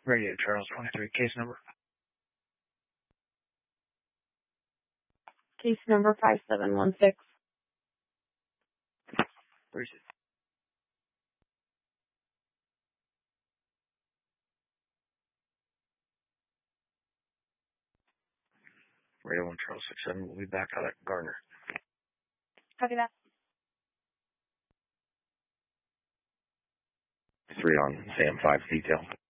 Radio Charles 23, case number. Case number 5716. Where is it? Radio 1 Charles 67, we'll be back out at Gardner. Copy that. 3 on Sam 5 detail.